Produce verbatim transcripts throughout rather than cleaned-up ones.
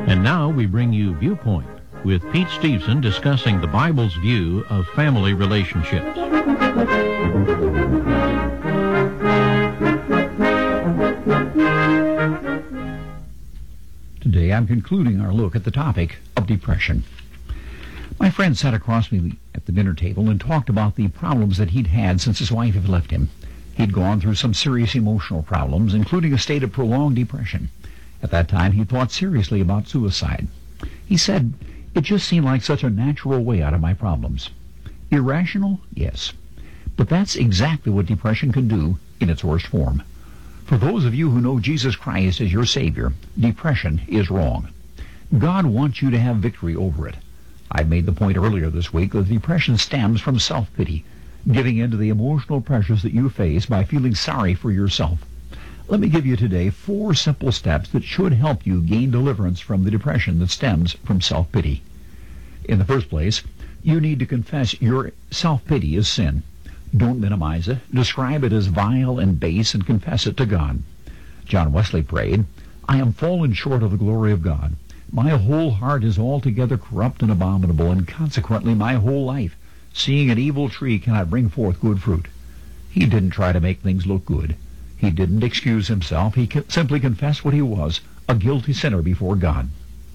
And now we bring you Viewpoint with Pete Stevenson discussing the Bible's view of family relationships. Today I'm concluding our look at the topic of depression. My friend sat across me at the dinner table and talked about the problems that he'd had since his wife had left him. He'd gone through some serious emotional problems, including a state of prolonged depression. At that time, he thought seriously about suicide. He said, "It just seemed like such a natural way out of my problems." Irrational? Yes. But that's exactly what depression can do in its worst form. For those of you who know Jesus Christ as your Savior, depression is wrong. God wants you to have victory over it. I made the point earlier this week that depression stems from self-pity, giving in to the emotional pressures that you face by feeling sorry for yourself. Let me give you today four simple steps that should help you gain deliverance from the depression that stems from self-pity. In the first place, you need to confess your self-pity is sin. Don't minimize it. Describe it as vile and base and confess it to God. John Wesley prayed, "I am fallen short of the glory of God. My whole heart is altogether corrupt and abominable, and consequently my whole life, seeing an evil tree, cannot bring forth good fruit." He didn't try to make things look good. He didn't excuse himself. He simply confessed what he was, a guilty sinner before God.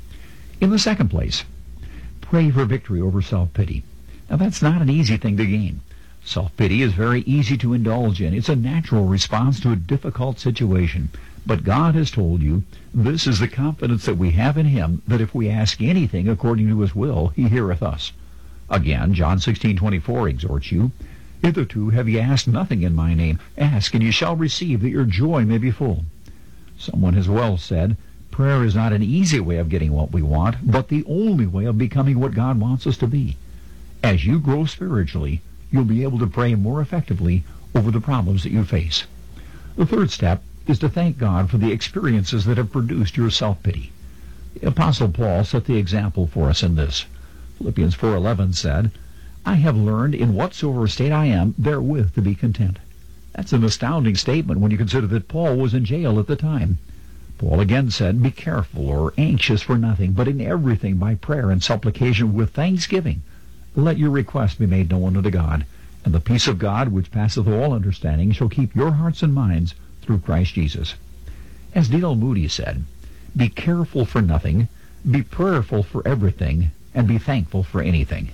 In the second place, pray for victory over self-pity. Now, that's not an easy thing to gain. Self-pity is very easy to indulge in. It's a natural response to a difficult situation. But God has told you, this is the confidence that we have in Him, that if we ask anything according to His will, He heareth us. Again, John sixteen twenty-four exhorts you, "Hitherto have ye asked nothing in my name. Ask, and ye shall receive, that your joy may be full." Someone has well said, prayer is not an easy way of getting what we want, but the only way of becoming what God wants us to be. As you grow spiritually, you'll be able to pray more effectively over the problems that you face. The third step is to thank God for the experiences that have produced your self-pity. The Apostle Paul set the example for us in this. Philippians four eleven said, "I have learned in whatsoever state I am therewith to be content." That's an astounding statement when you consider that Paul was in jail at the time. Paul again said, "Be careful or anxious for nothing, but in everything by prayer and supplication with thanksgiving, let your requests be made known unto God, and the peace of God, which passeth all understanding, shall keep your hearts and minds through Christ Jesus." As D L Moody said, "Be careful for nothing, be prayerful for everything, and be thankful for anything."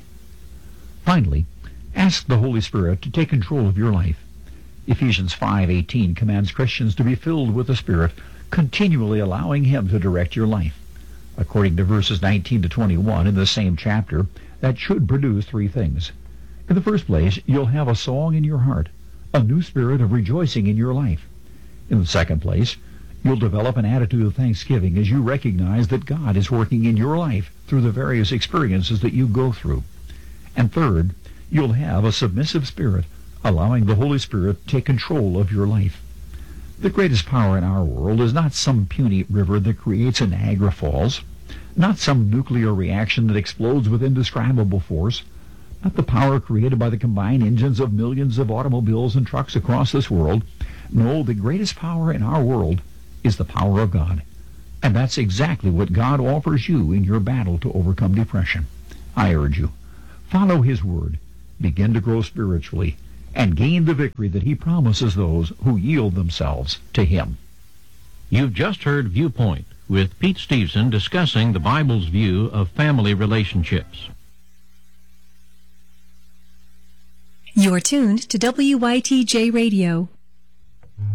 Finally, ask the Holy Spirit to take control of your life. Ephesians five eighteen commands Christians to be filled with the Spirit, continually allowing Him to direct your life. According to verses nineteen to twenty-one in the same chapter, that should produce three things. In the first place, you'll have a song in your heart, a new spirit of rejoicing in your life. In the second place, you'll develop an attitude of thanksgiving as you recognize that God is working in your life through the various experiences that you go through. And third, you'll have a submissive spirit, allowing the Holy Spirit to take control of your life. The greatest power in our world is not some puny river that creates a Niagara Falls, not some nuclear reaction that explodes with indescribable force, not the power created by the combined engines of millions of automobiles and trucks across this world. No, the greatest power in our world is the power of God. And that's exactly what God offers you in your battle to overcome depression. I urge you, follow His word, begin to grow spiritually, and gain the victory that He promises those who yield themselves to Him. You've just heard Viewpoint with Pete Stevenson discussing the Bible's view of family relationships. You're tuned to W Y T J Radio.